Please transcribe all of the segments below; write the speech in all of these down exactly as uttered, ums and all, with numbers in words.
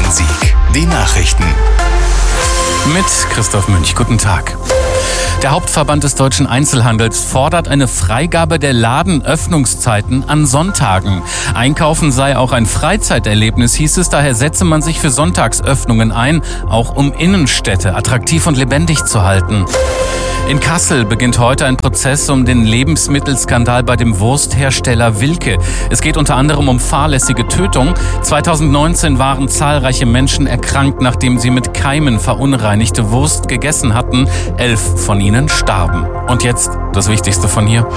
Bonn-Rhein-Sieg. Die Nachrichten. Mit Christoph Münch. Guten Tag. Der Hauptverband des deutschen Einzelhandels fordert eine Freigabe der Ladenöffnungszeiten an Sonntagen. Einkaufen sei auch ein Freizeiterlebnis, hieß es. Daher setze man sich für Sonntagsöffnungen ein, auch um Innenstädte attraktiv und lebendig zu halten. In Kassel beginnt heute ein Prozess um den Lebensmittelskandal bei dem Wursthersteller Wilke. Es geht unter anderem um fahrlässige Tötung. zweitausendneunzehn waren zahlreiche Menschen erkrankt, nachdem sie mit Keimen verunreinigte Wurst gegessen hatten. Elf von ihnen starben. Und jetzt das Wichtigste von hier.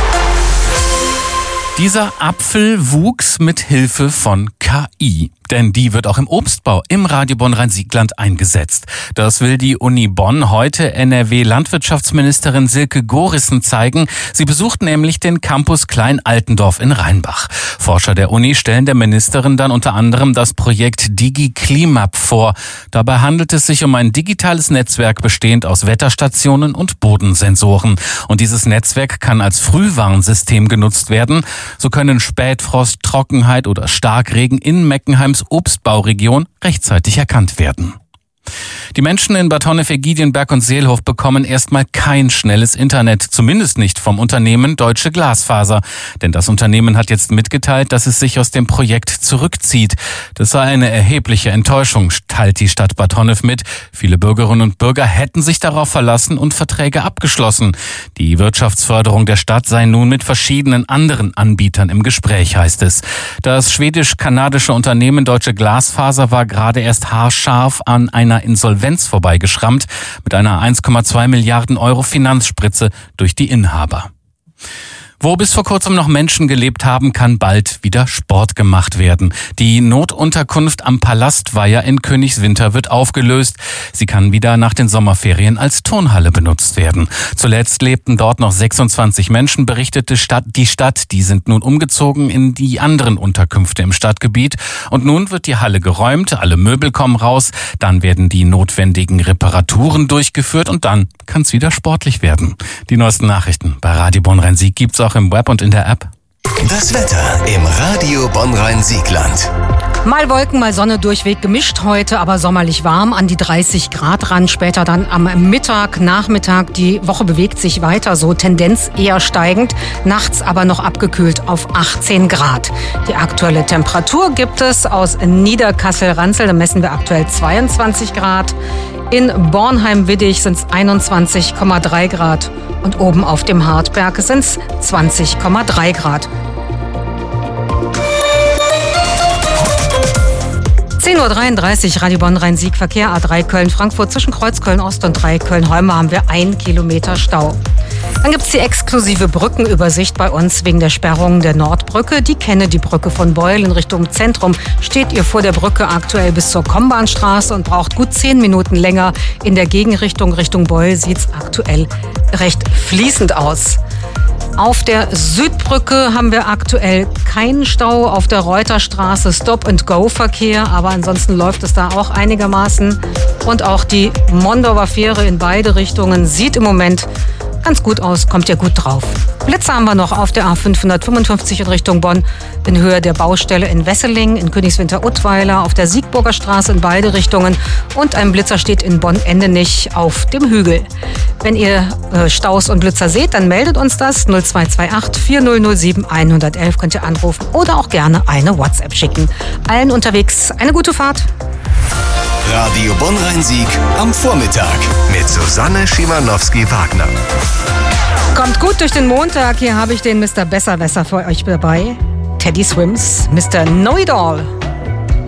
Dieser Apfel wuchs mit Hilfe von K I. Denn die wird auch im Obstbau im Radio Bonn-Rhein-Sieg-Land eingesetzt. Das will die Uni Bonn heute N R W-Landwirtschaftsministerin Silke Gorissen zeigen. Sie besucht nämlich den Campus Klein-Altendorf in Rheinbach. Forscher der Uni stellen der Ministerin dann unter anderem das Projekt DigiClimap vor. Dabei handelt es sich um ein digitales Netzwerk bestehend aus Wetterstationen und Bodensensoren. Und dieses Netzwerk kann als Frühwarnsystem genutzt werden. So können Spätfrost, Trockenheit oder Starkregen in Meckenheims Obstbauregion rechtzeitig erkannt werden. Die Menschen in Bad Honnef, Ägidienberg und Seelhof bekommen erstmal kein schnelles Internet, zumindest nicht vom Unternehmen Deutsche Glasfaser. Denn das Unternehmen hat jetzt mitgeteilt, dass es sich aus dem Projekt zurückzieht. Das sei eine erhebliche Enttäuschung, teilt die Stadt Bad Honnef mit. Viele Bürgerinnen und Bürger hätten sich darauf verlassen und Verträge abgeschlossen. Die Wirtschaftsförderung der Stadt sei nun mit verschiedenen anderen Anbietern im Gespräch, heißt es. Das schwedisch-kanadische Unternehmen Deutsche Glasfaser war gerade erst haarscharf an einer Insolvenz vorbeigeschrammt mit einer eins Komma zwei Milliarden Euro Finanzspritze durch die Inhaber. Wo bis vor kurzem noch Menschen gelebt haben, kann bald wieder Sport gemacht werden. Die Notunterkunft am Palastweiher in Königswinter wird aufgelöst. Sie kann wieder nach den Sommerferien als Turnhalle benutzt werden. Zuletzt lebten dort noch sechsundzwanzig Menschen, berichtete Stadt, die Stadt. Die sind nun umgezogen in die anderen Unterkünfte im Stadtgebiet. Und nun wird die Halle geräumt, alle Möbel kommen raus, dann werden die notwendigen Reparaturen durchgeführt und dann kann es wieder sportlich werden. Die neuesten Nachrichten bei Radio Bonn-Rhein-Sieg gibt's auch im Web und in der App. Das Wetter im Radio Bonn-Rhein-Sieg-Land. Mal Wolken, mal Sonne, durchweg gemischt heute, aber sommerlich warm, an die dreißig Grad ran. Später dann am Mittag, Nachmittag, die Woche bewegt sich weiter, so Tendenz eher steigend. Nachts aber noch abgekühlt auf achtzehn Grad. Die aktuelle Temperatur gibt es aus Niederkassel-Ranzel, da messen wir aktuell zweiundzwanzig Grad. In Bornheim-Widdig sind es einundzwanzig Komma drei Grad und oben auf dem Hartberg sind es zwanzig Komma drei Grad. zehn Uhr dreiunddreißig, Radio Bonn-Rhein-Sieg, Verkehr A drei Köln-Frankfurt. Zwischen Kreuz Köln-Ost und drei Köln-Heuma haben wir ein Kilometer Stau. Dann gibt es die exklusive Brückenübersicht bei uns wegen der Sperrung der Nordbrücke. Die Kennedy-Brücke von Beul in Richtung Zentrum. Steht ihr vor der Brücke aktuell bis zur Kombahnstraße und braucht gut zehn Minuten länger. In der Gegenrichtung Richtung Beul sieht es aktuell recht fließend aus. Auf der Südbrücke haben wir aktuell keinen Stau. Auf der Reuterstraße Stop-and-Go-Verkehr, aber ansonsten läuft es da auch einigermaßen. Und auch die Mondauer Fähre in beide Richtungen sieht im Moment ganz gut aus, kommt ja gut drauf. Blitzer haben wir noch auf der A fünfhundertfünfundfünfzig in Richtung Bonn, in Höhe der Baustelle in Wesseling, in Königswinter-Ottweiler, auf der Siegburger Straße in beide Richtungen und ein Blitzer steht in Bonn-Endenich auf dem Hügel. Wenn ihr äh, Staus und Blitzer seht, dann meldet uns das. null zwei zwei acht vier null null sieben eins eins eins könnt ihr anrufen oder auch gerne eine WhatsApp schicken. Allen unterwegs eine gute Fahrt. Radio Bonn-Rhein-Sieg am Vormittag mit Susanne Schimanowski-Wagner. Kommt gut durch den Montag. Hier habe ich den Mister Besserwesser für euch dabei. Teddy Swims, Mister Know It All.